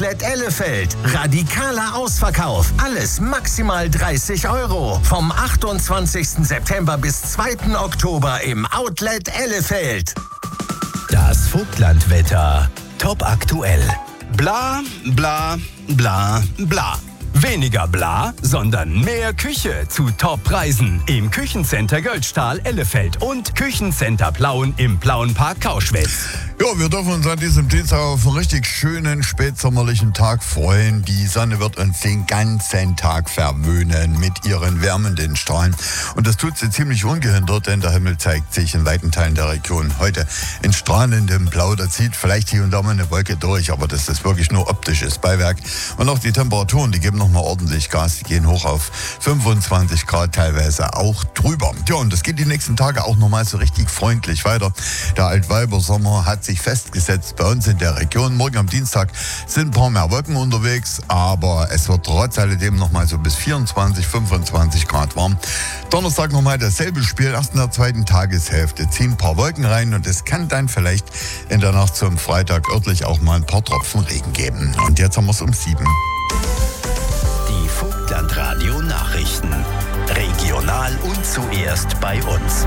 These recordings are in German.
Outlet Ellefeld. Radikaler Ausverkauf. Alles maximal 30 €. Vom 28. September bis 2. Oktober im Outlet Ellefeld. Das Vogtlandwetter. Top aktuell. Bla, bla, bla, bla. Weniger bla, sondern mehr Küche zu Top-Preisen im Küchencenter Göldstahl Ellefeld und Küchencenter Plauen im Plauenpark Kauschwitz. Ja, wir dürfen uns an diesem Dienstag auf einen richtig schönen spätsommerlichen Tag freuen. Die Sonne wird uns den ganzen Tag verwöhnen mit ihren wärmenden Strahlen. Und das tut sie ziemlich ungehindert, denn der Himmel zeigt sich in weiten Teilen der Region heute in strahlendem Blau. Da zieht vielleicht hier und da mal eine Wolke durch, aber das ist wirklich nur optisches Beiwerk. Und auch die Temperaturen, die geben nochmal ordentlich Gas. Die gehen hoch auf 25 Grad, teilweise auch drüber. Ja, und das geht die nächsten Tage auch nochmal so richtig freundlich weiter. Der Altweibersommer hat sich festgesetzt bei uns in der Region. Morgen am Dienstag sind ein paar mehr Wolken unterwegs, aber es wird trotz alledem nochmal so bis 24, 25 Grad warm. Donnerstag nochmal dasselbe Spiel. Erst in der zweiten Tageshälfte ziehen ein paar Wolken rein und es kann dann vielleicht in der Nacht zum Freitag örtlich auch mal ein paar Tropfen Regen geben. Und jetzt haben wir es um 7. Die Vogtlandradio Nachrichten. Regional und zuerst bei uns.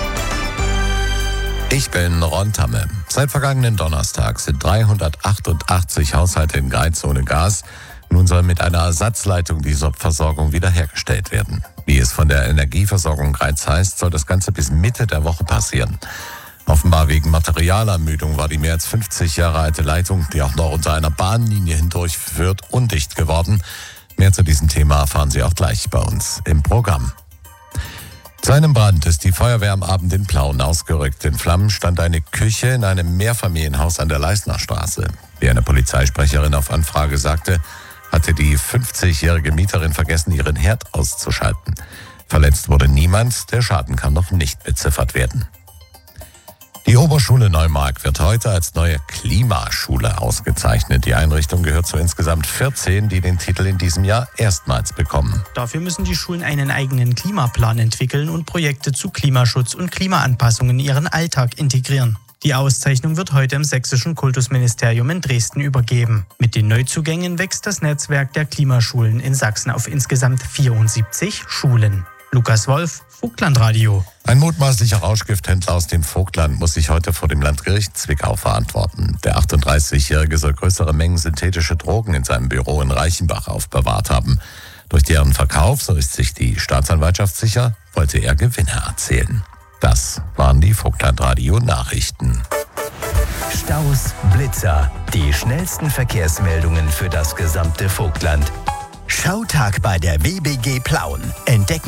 Ich bin Ron Tamme. Seit vergangenen Donnerstag sind 388 Haushalte in Greiz ohne Gas. Nun soll mit einer Ersatzleitung die Versorgung wiederhergestellt werden. Wie es von der Energieversorgung Greiz heißt, soll das Ganze bis Mitte der Woche passieren. Offenbar wegen Materialermüdung war die mehr als 50 Jahre alte Leitung, die auch noch unter einer Bahnlinie hindurch führt, undicht geworden. Mehr zu diesem Thema erfahren Sie auch gleich bei uns im Programm. Zu einem Brand ist die Feuerwehr am Abend in Plauen ausgerückt. In Flammen stand eine Küche in einem Mehrfamilienhaus an der Leisnerstraße. Wie eine Polizeisprecherin auf Anfrage sagte, hatte die 50-jährige Mieterin vergessen, ihren Herd auszuschalten. Verletzt wurde niemand, der Schaden kann noch nicht beziffert werden. Die Oberschule Neumark wird heute als neue Klimaschule ausgezeichnet. Die Einrichtung gehört zu insgesamt 14, die den Titel in diesem Jahr erstmals bekommen. Dafür müssen die Schulen einen eigenen Klimaplan entwickeln und Projekte zu Klimaschutz und Klimaanpassung in ihren Alltag integrieren. Die Auszeichnung wird heute im Sächsischen Kultusministerium in Dresden übergeben. Mit den Neuzugängen wächst das Netzwerk der Klimaschulen in Sachsen auf insgesamt 74 Schulen. Lukas Wolf, Vogtlandradio. Ein mutmaßlicher Rauschgifthändler aus dem Vogtland muss sich heute vor dem Landgericht Zwickau verantworten. Der 38-Jährige soll größere Mengen synthetische Drogen in seinem Büro in Reichenbach aufbewahrt haben. Durch deren Verkauf, so ist sich die Staatsanwaltschaft sicher, wollte er Gewinne erzielen. Das waren die Vogtlandradio-Nachrichten. Staus, Blitzer. Die schnellsten Verkehrsmeldungen für das gesamte Vogtland. Schautag bei der WBG Plauen. Entdecken